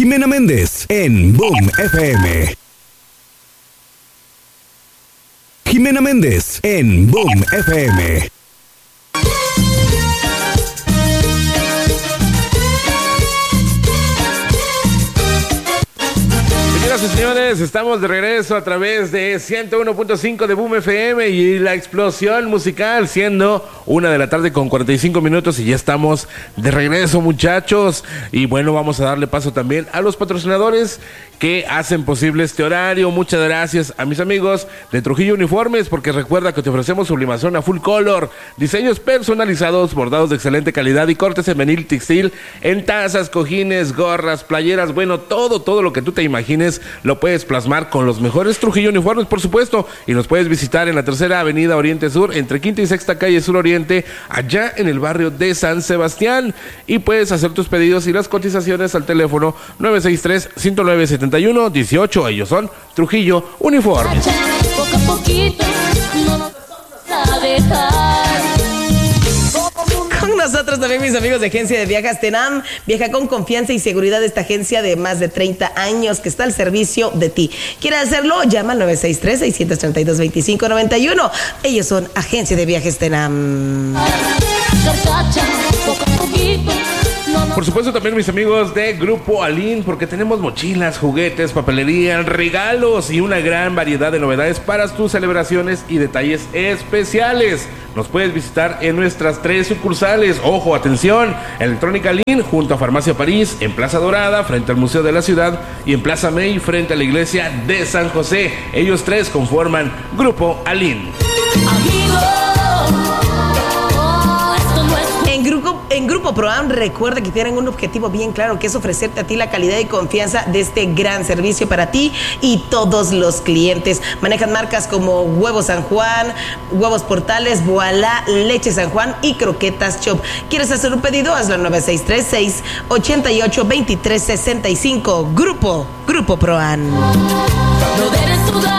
Jimena Méndez en Boom FM. Jimena Méndez en Boom FM. Señoras y señores, estamos de regreso a través de 101.5 de Boom FM y la explosión musical siendo 1:45 p.m. y ya estamos de regreso, muchachos. Y bueno, vamos a darle paso también a los patrocinadores que hacen posible este horario. Muchas gracias a mis amigos de Trujillo Uniformes, porque recuerda que te ofrecemos sublimación a full color, diseños personalizados, bordados de excelente calidad y corte femenil textil en tazas, cojines, gorras, playeras, bueno, todo lo que tú te imagines lo puedes plasmar con los mejores Trujillo Uniformes, por supuesto, y nos puedes visitar en la 3ª Avenida Oriente Sur, entre 5ª y 6ª Calle Sur Oriente, allá en el barrio de San Sebastián, y puedes hacer tus pedidos y las cotizaciones al teléfono 963-109-7118. Ellos son Trujillo Uniformes. Poco a poquito no nos vamos a dejar. Con nosotros también mis amigos de Agencia de Viajes Tenam. Viaja con confianza y seguridad esta agencia de más de 30 años que está al servicio de ti. ¿Quieres hacerlo? Llama al 963-632-2591. Ellos son Agencia de Viajes Tenam. Poco a poquito. Por supuesto también mis amigos de Grupo Alin, porque tenemos mochilas, juguetes, papelería, regalos y una gran variedad de novedades para tus celebraciones y detalles especiales. Nos puedes visitar en nuestras 3 sucursales. Ojo, atención, Electrónica Alin junto a Farmacia París, en Plaza Dorada, frente al Museo de la Ciudad, y en Plaza May, frente a la Iglesia de San José. Ellos 3 conforman Grupo Alin. En Grupo Proam, recuerda que tienen un objetivo bien claro, que es ofrecerte a ti la calidad y confianza de este gran servicio para ti y todos los clientes. Manejan marcas como Huevos San Juan, Huevos Portales, Voilá, Leche San Juan y Croquetas Chop. ¿Quieres hacer un pedido? Hazlo al 963-688-2365. Grupo Proam. No debes dudar.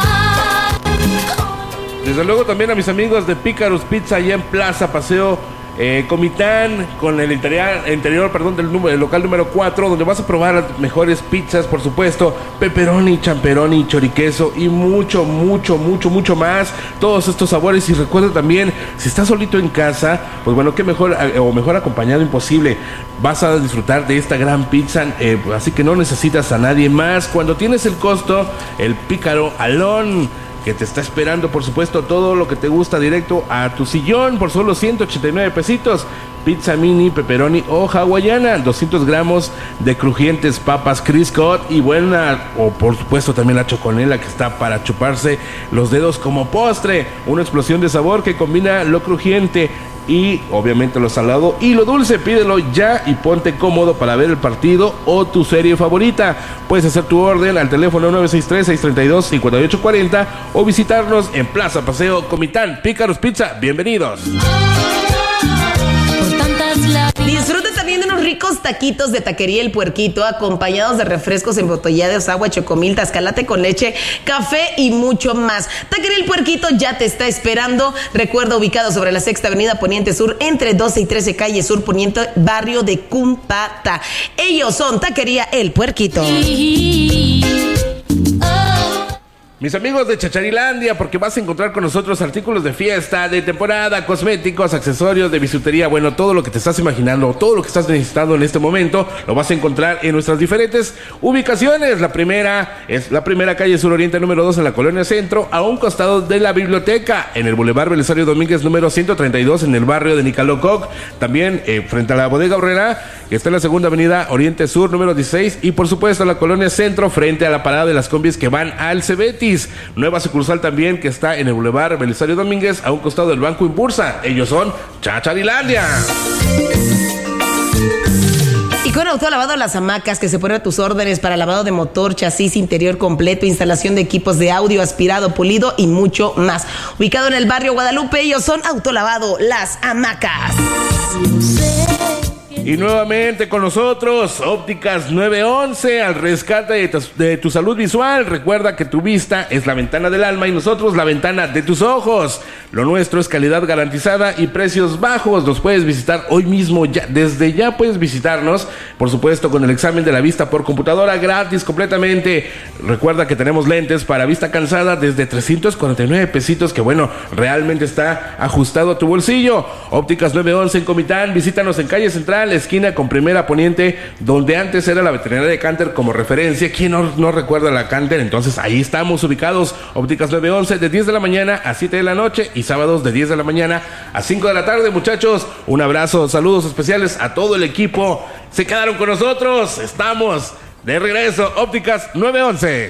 Desde luego también a mis amigos de Pícaros Pizza allá en Plaza Paseo Comitán, con el interior del local número 4, donde vas a probar las mejores pizzas, por supuesto, pepperoni, champeroni, choriqueso y mucho más. Todos estos sabores. Y recuerda también, si estás solito en casa, pues bueno, qué mejor o mejor acompañado imposible. Vas a disfrutar de esta gran pizza, así que no necesitas a nadie más. Cuando tienes el costo, el Pícaro Alón, que te está esperando, por supuesto, todo lo que te gusta directo a tu sillón por solo 189 pesitos. Pizza mini, pepperoni o hawaiana, 200 gramos de crujientes papas Crisco y buena, o por supuesto también la choconela, que está para chuparse los dedos como postre. Una explosión de sabor que combina lo crujiente y obviamente lo salado y lo dulce. Pídelo ya y ponte cómodo para ver el partido o tu serie favorita. Puedes hacer tu orden al teléfono 963-632-5840 o visitarnos en Plaza Paseo Comitán. Pícaros Pizza, bienvenidos. Disfruta también de unos ricos taquitos de Taquería El Puerquito, acompañados de refrescos embotellados, agua, chocomil, tascalate con leche, café y mucho más. Taquería El Puerquito ya te está esperando. Recuerda, ubicado sobre la 6ª Avenida Poniente Sur, entre 12 y 13 Calle Sur Poniente, barrio de Cumpata. Ellos son Taquería El Puerquito. Mis amigos de Chacharilandia, porque vas a encontrar con nosotros artículos de fiesta, de temporada, cosméticos, accesorios, de bisutería, bueno, todo lo que te estás imaginando, todo lo que estás necesitando en este momento, lo vas a encontrar en nuestras diferentes ubicaciones. La primera es la primera calle Sur Oriente número 2 en la Colonia Centro, a un costado de la biblioteca, en el Boulevard Belisario Domínguez número 132 en el barrio de Nicalococ, también frente a la Bodega Horrera, que está en la 2ª Avenida Oriente Sur número 16, y por supuesto la Colonia Centro, frente a la parada de las combis que van al Cebetis. Nueva sucursal también, que está en el Boulevard Belisario Domínguez, a un costado del Banco Impulsa. Ellos son Chacharilandia. Y con Autolavado Las Hamacas, que se pone a tus órdenes para lavado de motor, chasis, interior completo, instalación de equipos de audio, aspirado, pulido y mucho más. Ubicado en el barrio Guadalupe, ellos son Autolavado Las Hamacas. Y nuevamente con nosotros, Ópticas 911, al rescate de tu salud visual. Recuerda que tu vista es la ventana del alma y nosotros la ventana de tus ojos. Lo nuestro es calidad garantizada y precios bajos. Nos puedes visitar hoy mismo, desde ya puedes visitarnos, por supuesto, con el examen de la vista por computadora gratis completamente. Recuerda que tenemos lentes para vista cansada desde 349 pesitos, que bueno, realmente está ajustado a tu bolsillo. Ópticas 911 en Comitán. Visítanos en calle Central, esquina con Primera Poniente, donde antes era la veterinaria de Canter como referencia. ¿Quién no recuerda la Canter? Entonces ahí estamos ubicados. Ópticas 911 de 10 de la mañana a 7 de la noche y sábados de 10 de la mañana a 5 de la tarde, muchachos. Un abrazo, saludos especiales a todo el equipo. Se quedaron con nosotros. Estamos de regreso. Ópticas 911.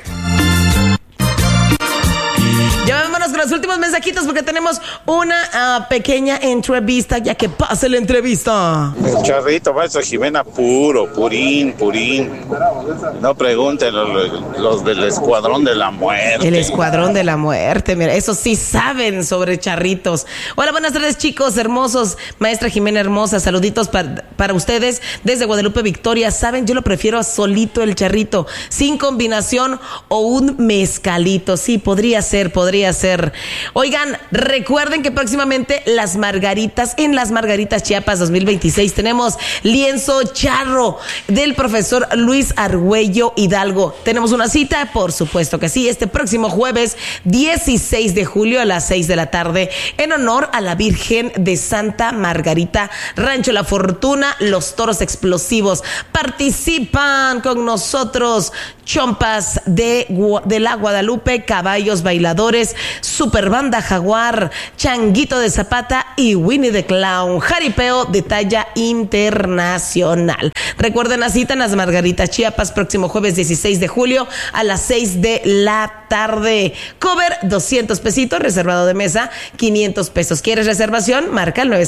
Ya vámonos con los últimos mensajitos porque tenemos una pequeña entrevista, ya que pase la entrevista. El charrito, maestro Jimena, purín. No pregunten los del Escuadrón de la Muerte. El Escuadrón de la Muerte, mira, eso sí saben sobre charritos. Hola, buenas tardes, chicos hermosos. Maestra Jimena hermosa, saluditos para ustedes desde Guadalupe Victoria. Saben, yo lo prefiero solito el charrito, sin combinación o un mezcalito. Sí, podría ser. Oigan, recuerden que próximamente en las Margaritas Chiapas 2026 tenemos lienzo charro del profesor Luis Argüello Hidalgo. Tenemos una cita, por supuesto que sí, este próximo jueves 16 de julio a las 6 de la tarde, en honor a la Virgen de Santa Margarita, Rancho La Fortuna, Los Toros Explosivos. Participan con nosotros chompas de la Guadalupe, caballos bailadores, Superbanda Jaguar, Changuito de Zapata y Winnie the Clown, jaripeo de talla internacional. Recuerden la cita en las Margaritas Chiapas, próximo jueves 16 de julio a las 6 de la tarde. Cover 200 pesitos, reservado de mesa 500 pesos. ¿Quieres reservación? Marca el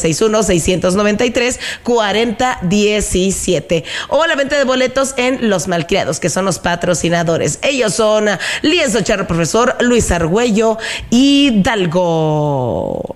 961-693-4017 o la venta de boletos en Los Malcriados, que son los patrocinadores. Ellos son Lienzo Charro Profesor Luis Argüello Hidalgo.